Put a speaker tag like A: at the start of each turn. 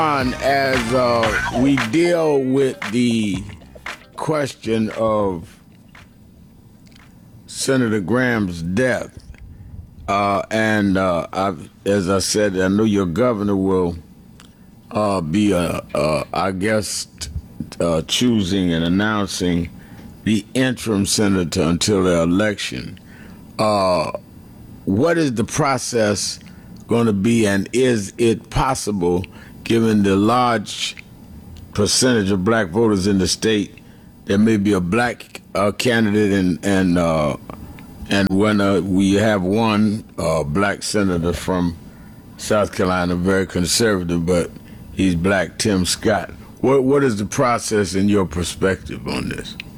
A: As we deal with the question of Senator Graham's death, as I said, I know your governor will be, I guess, choosing and announcing the interim senator until the election. What is the process going to be, and is it possible, given the large percentage of black voters in the state, there may be a black candidate, and when we have one black senator from South Carolina, very conservative, but he's black, Tim Scott. What is the process in your perspective on this?